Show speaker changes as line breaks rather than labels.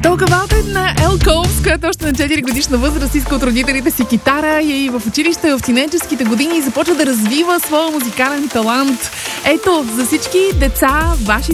Тълкавалта на Ел Коупс, която още на 4 годишна възраст иска от родителите си китара и в училище в тинейджърските години започва да развива своя музикален талант. Ето, за всички деца, вашите